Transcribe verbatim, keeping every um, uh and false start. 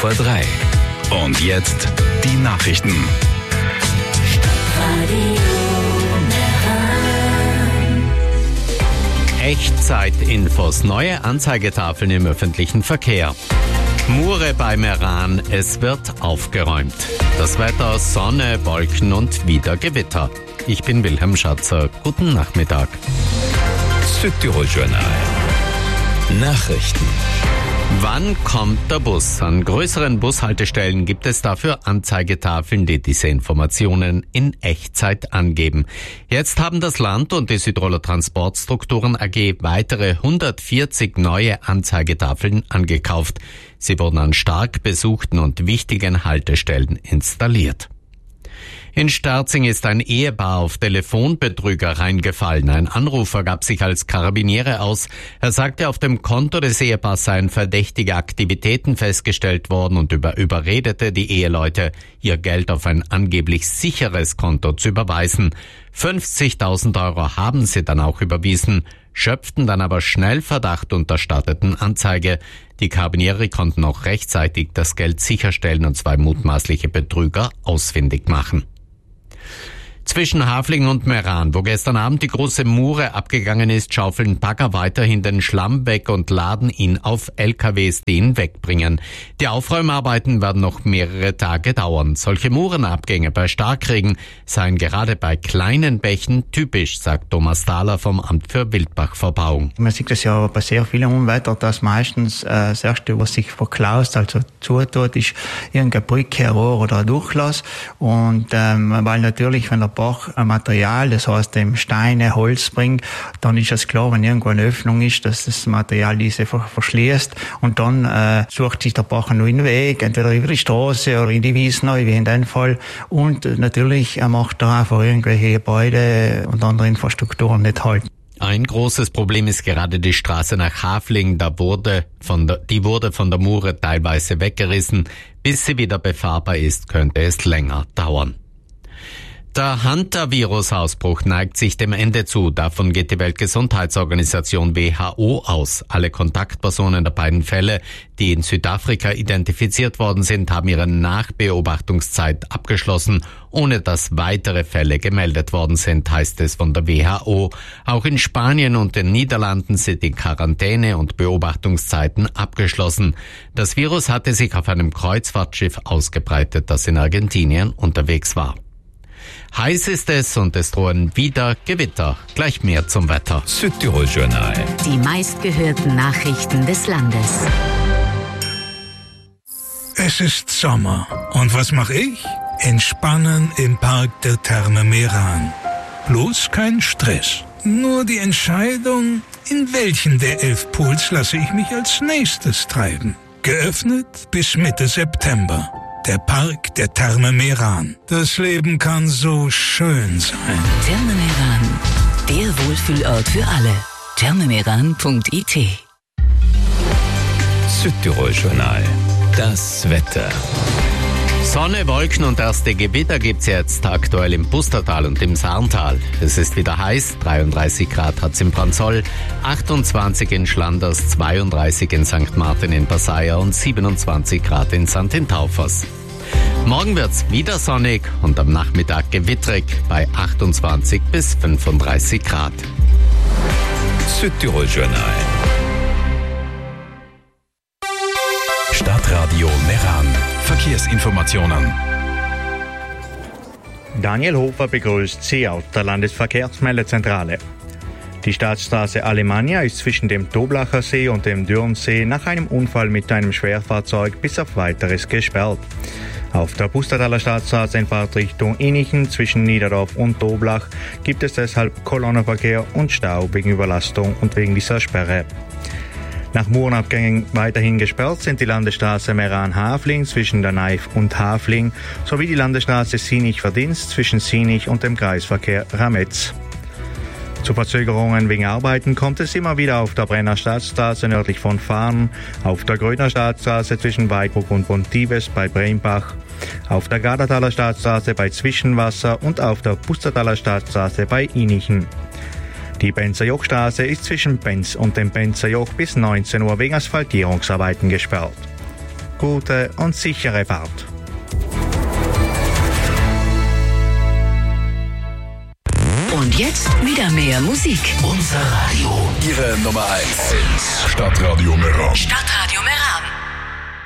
vor drei. Und jetzt die Nachrichten. Echtzeitinfos, neue Anzeigetafeln im öffentlichen Verkehr. Mure bei Meran, es wird aufgeräumt. Das Wetter, Sonne, Wolken und wieder Gewitter. Ich bin Wilhelm Schatzer. Guten Nachmittag. Südtirol Journal. Nachrichten. Wann kommt der Bus? An größeren Bushaltestellen gibt es dafür Anzeigetafeln, die diese Informationen in Echtzeit angeben. Jetzt haben das Land und die Südtiroler Transportstrukturen A G weitere hundertvierzig neue Anzeigetafeln angekauft. Sie wurden an stark besuchten und wichtigen Haltestellen installiert. In Sterzing ist ein Ehepaar auf Telefonbetrüger reingefallen. Ein Anrufer gab sich als Karabiniere aus. Er sagte, auf dem Konto des Ehepaars seien verdächtige Aktivitäten festgestellt worden und über, überredete die Eheleute, ihr Geld auf ein angeblich sicheres Konto zu überweisen. fünfzigtausend Euro haben sie dann auch überwiesen, schöpften dann aber schnell Verdacht und erstatteten Anzeige. Die Karabiniere konnten auch rechtzeitig das Geld sicherstellen und zwei mutmaßliche Betrüger ausfindig machen. Zwischen Hafling und Meran, wo gestern Abend die große Mure abgegangen ist, schaufeln Bagger weiterhin den Schlamm weg und laden ihn auf L K Ws, die ihn wegbringen. Die Aufräumarbeiten werden noch mehrere Tage dauern. Solche Murenabgänge bei Starkregen seien gerade bei kleinen Bächen typisch, sagt Thomas Thaler vom Amt für Wildbachverbauung. Man sieht das ja bei sehr vielen Unwetter, dass meistens äh, das Erste, was sich verklaust, also zutut, ist irgendeine Brücke, ein Rohr oder ein Durchlass. Und ähm, weil natürlich, wenn der Bach ein Material, das heißt dem Steine, Holz bringt, dann ist es klar, wenn irgendwo eine Öffnung ist, dass das Material diese verschließt und dann äh, sucht sich der Bach einen neuen Weg, entweder über die Straße oder in die Wiesen, wie in dem Fall. Und äh, natürlich er macht da einfach irgendwelche Gebäude und andere Infrastrukturen nicht halt. Ein großes Problem ist gerade die Straße nach Hafling. Da wurde von der, die wurde von der Mure teilweise weggerissen. Bis sie wieder befahrbar ist, könnte es länger dauern. Der Hantavirus-Ausbruch neigt sich dem Ende zu. Davon geht die Weltgesundheitsorganisation W H O aus. Alle Kontaktpersonen der beiden Fälle, die in Südafrika identifiziert worden sind, haben ihre Nachbeobachtungszeit abgeschlossen, ohne dass weitere Fälle gemeldet worden sind, heißt es von der W H O. Auch in Spanien und den Niederlanden sind die Quarantäne- und Beobachtungszeiten abgeschlossen. Das Virus hatte sich auf einem Kreuzfahrtschiff ausgebreitet, das in Argentinien unterwegs war. Heiß ist es und es drohen wieder Gewitter. Gleich mehr zum Wetter. Südtirol Journal. Die meistgehörten Nachrichten des Landes. Es ist Sommer. Und was mache ich? Entspannen im Park der Therme Meran. Bloß kein Stress. Nur die Entscheidung, in welchen der elf Pools lasse ich mich als nächstes treiben. Geöffnet bis Mitte September. Der Park der Therme Meran. Das Leben kann so schön sein. Therme Meran, der Wohlfühlort für alle. thermemeran punkt I T. Südtirol Journal. Das Wetter. Sonne, Wolken und erste Gewitter gibt's jetzt aktuell im Pustertal und im Sarntal. Es ist wieder heiß, dreiunddreißig Grad hat's in Branzoll, achtundzwanzig in Schlanders, zweiunddreißig in Sankt Martin in Passaia und siebenundzwanzig Grad in Sankt Taufers. Morgen wird's wieder sonnig und am Nachmittag gewittrig bei achtundzwanzig bis fünfunddreißig Grad. Südtirol Journal. Stadtradio Meran. Verkehrsinformationen. Daniel Hofer begrüßt Sie aus der Landesverkehrsmeldezentrale. Die Staatsstraße Alemannia ist zwischen dem Toblacher See und dem Dürnsee nach einem Unfall mit einem Schwerfahrzeug bis auf Weiteres gesperrt. Auf der Pustertaler Staatsstraße in Fahrtrichtung Inichen zwischen Niederdorf und Toblach gibt es deshalb Kolonnenverkehr und Stau wegen Überlastung und wegen dieser Sperre. Nach Murenabgängen weiterhin gesperrt sind die Landesstraße Meran-Hafling zwischen der Naif und Hafling sowie die Landesstraße Sinich-Verdienst zwischen Sinich und dem Kreisverkehr Rametz. Zu Verzögerungen wegen Arbeiten kommt es immer wieder auf der Brenner Staatsstraße nördlich von Farn, auf der Grödner Staatsstraße zwischen Weidbruck und Bontives bei Brembach, auf der Gardertaler Staatsstraße bei Zwischenwasser und auf der Pustertaler Staatsstraße bei Inichen. Die Benzerjochstraße ist zwischen Benz und dem Benzerjoch bis neunzehn Uhr wegen Asphaltierungsarbeiten gesperrt. gute und sichere Fahrt. Und jetzt wieder mehr Musik. Unser Radio. Ihre Nummer eins. Stadtradio Meran. Stadtradio Meran.